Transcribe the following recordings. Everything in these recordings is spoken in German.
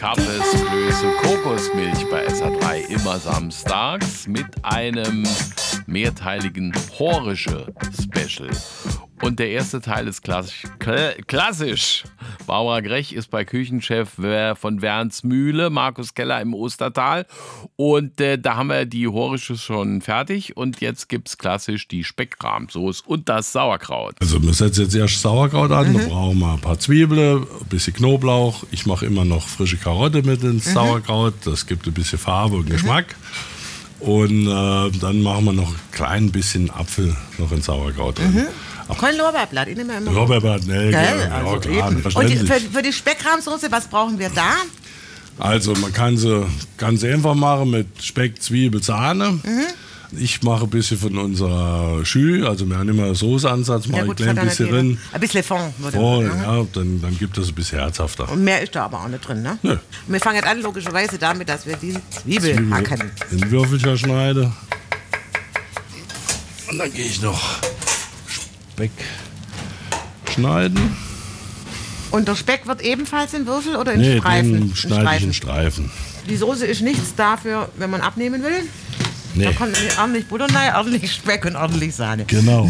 Kaffees, Klöße, Kokosmilch bei SA3 immer samstags mit einem mehrteiligen Horische-Special. Und der erste Teil ist klassisch. Barbara Grech ist bei Küchenchef von Wernsmühle, Markus Keller im Ostertal. Und da haben wir die Horische schon fertig. Und jetzt gibt es klassisch die Speckrahmsoße und das Sauerkraut. Also wir setzen jetzt erst Sauerkraut an. Da brauchen wir ein paar Zwiebeln, ein bisschen Knoblauch. Ich mache immer noch frische Karotte mit ins Sauerkraut. Das gibt ein bisschen Farbe und Geschmack. Und dann machen wir noch ein klein bisschen Apfel noch ins Sauerkraut drin. Kein Lorbeerblatt, ich nehme immer. Lorbeerblatt, ne, Also klar, und verständlich. für die Speckrahmsoße, was brauchen wir da? Also man kann sie ganz einfach machen mit Speck, Zwiebel, Sahne. Ich mache ein bisschen von unserer Schü, also wir haben immer Soßeansatz, mache ich ein bisschen drin. Ein bisschen Fond. Ja, dann gibt es ein bisschen herzhafter. Und mehr ist da aber auch nicht drin, ne? Nö. Wir fangen jetzt an, logischerweise damit, dass wir die Zwiebel hacken. In Würfelchen schneide. Und dann gehe ich noch Speck schneiden. Und der Speck wird ebenfalls in Würfel oder in Streifen? Den schneide ich in Streifen. Die Soße ist nichts dafür, wenn man abnehmen will. Nee. Da kommt ordentlich Butter rein, ordentlich Speck und ordentlich Sahne. Genau.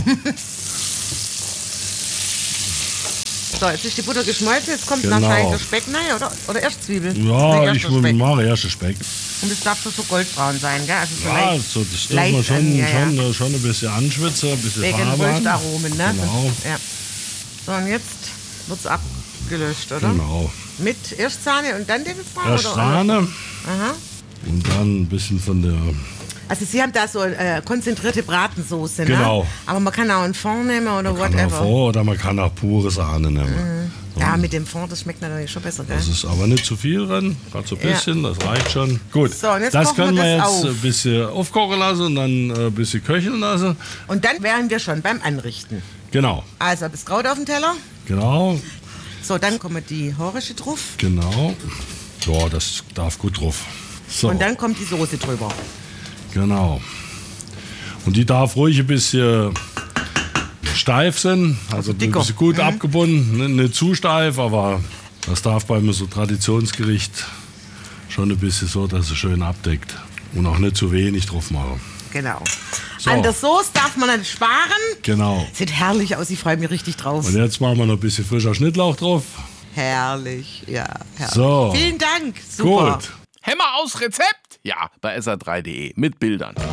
So, jetzt ist die Butter geschmolzen, jetzt kommt wahrscheinlich der Speck rein, oder erst Zwiebeln? Ja, ich mache erst Speck. Und das darf so goldbraun sein, gell? Also Ja, so, das darf man schon ein bisschen anschwitzen, ein bisschen wegen Farbe an. Wurstaromen, ne? Genau. Ja. So, und jetzt wird es abgelöscht, oder? Genau. Mit erst Sahne und dann den Farbe? Erst Sahne Aha. und dann ein bisschen von der... Also Sie haben da so konzentrierte Bratensoße, Genau. Ne? Aber man kann auch einen Fond nehmen oder Man kann whatever. auch Fond oder man kann auch pure Sahne nehmen. Ja, mit dem Fond, das schmeckt natürlich schon besser, gell? Das ist aber nicht zu viel drin, gerade so ein bisschen, das reicht schon. Gut, So, und jetzt das kochen können wir wir das jetzt auf. ein bisschen aufkochen lassen und dann ein bisschen köcheln lassen. Und dann wären wir schon beim Anrichten. Genau, Also das Kraut auf den Teller. genau, So, dann kommt die Horische drauf. genau. Ja, das darf gut drauf. So, Und dann kommt die Soße drüber. genau. Und die darf ruhig ein bisschen steif sein, also ein dicker. bisschen gut abgebunden, nicht zu steif, aber das darf beim so Traditionsgericht schon ein bisschen so, dass es schön abdeckt und auch nicht zu wenig drauf machen. Genau. So. An der Soße darf man nicht sparen. Genau. Sieht herrlich aus, ich freue mich richtig drauf. Und jetzt machen wir noch ein bisschen frischer Schnittlauch drauf. Herrlich, ja. Herrlich. So. Vielen Dank, super. Gut. Hämmer aus Rezept? Ja, bei sa3.de mit Bildern.